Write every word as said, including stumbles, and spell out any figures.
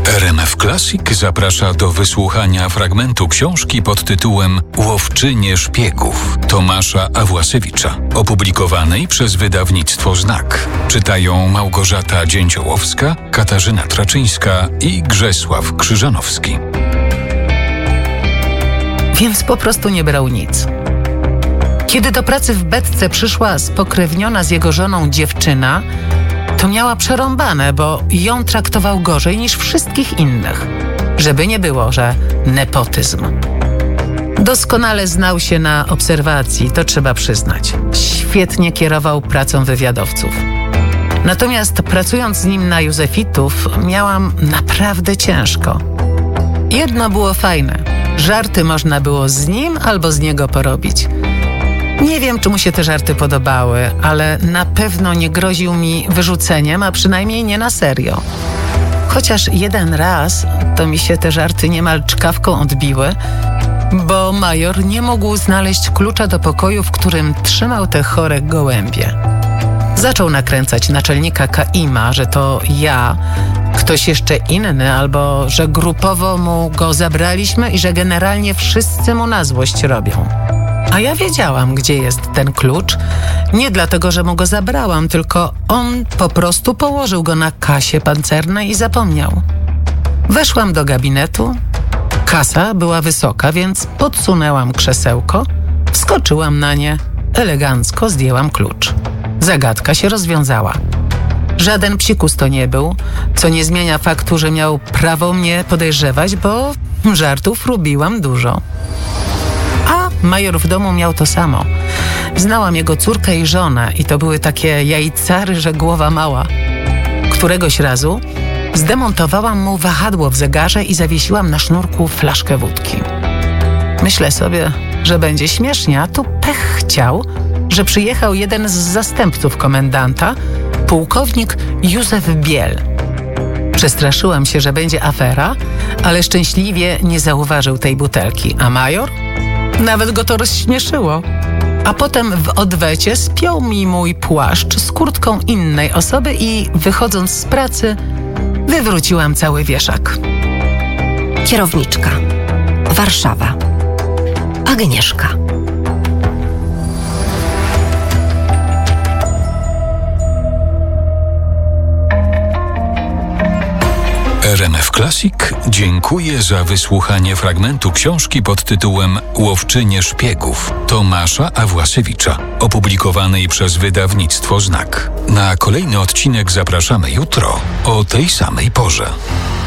R M F Classic zaprasza do wysłuchania fragmentu książki pod tytułem Łowczynie szpiegów Tomasza Awłasiewicza, opublikowanej przez wydawnictwo Znak. Czytają Małgorzata Dzięciołowska, Katarzyna Traczyńska i Grzesław Krzyżanowski. Więc po prostu nie brał nic. Kiedy do pracy w Betce przyszła spokrewniona z jego żoną dziewczyna, to miała przerąbane, bo ją traktował gorzej niż wszystkich innych. Żeby nie było, że nepotyzm. Doskonale znał się na obserwacji, to trzeba przyznać. Świetnie kierował pracą wywiadowców. Natomiast pracując z nim na Józefitów, miałam naprawdę ciężko. Jedno było fajne. Żarty można było z nim albo z niego porobić. Nie wiem, czy mu się te żarty podobały, ale na pewno nie groził mi wyrzuceniem, a przynajmniej nie na serio. Chociaż jeden raz to mi się te żarty niemal czkawką odbiły, bo major nie mógł znaleźć klucza do pokoju, w którym trzymał te chore gołębie. Zaczął nakręcać naczelnika Kaima, że to ja, ktoś jeszcze inny, albo że grupowo mu go zabraliśmy i że generalnie wszyscy mu na złość robią. A ja wiedziałam, gdzie jest ten klucz. Nie dlatego, że mu go zabrałam, tylko on po prostu położył go na kasie pancernej i zapomniał. Weszłam do gabinetu. Kasa była wysoka, więc podsunęłam krzesełko, wskoczyłam na nie, elegancko zdjęłam klucz. Zagadka się rozwiązała. Żaden psikus to nie był, co nie zmienia faktu, że miał prawo mnie podejrzewać, bo żartów robiłam dużo. A major w domu miał to samo. Znałam jego córkę i żonę i to były takie jajcary, że głowa mała. Któregoś razu zdemontowałam mu wahadło w zegarze i zawiesiłam na sznurku flaszkę wódki. Myślę sobie, że będzie śmiesznie, a tu pech chciał, że przyjechał jeden z zastępców komendanta, pułkownik Józef Biel. Przestraszyłam się, że będzie afera, ale szczęśliwie nie zauważył tej butelki, a major? Nawet go to rozśmieszyło. A potem w odwecie spiął mi mój płaszcz z kurtką innej osoby i wychodząc z pracy wywróciłam cały wieszak. Kierowniczka. Warszawa. Agnieszka. R M F Classic dziękuję za wysłuchanie fragmentu książki pod tytułem Łowczynie szpiegów Tomasza Awłasiewicza, opublikowanej przez wydawnictwo Znak. Na kolejny odcinek zapraszamy jutro o tej samej porze.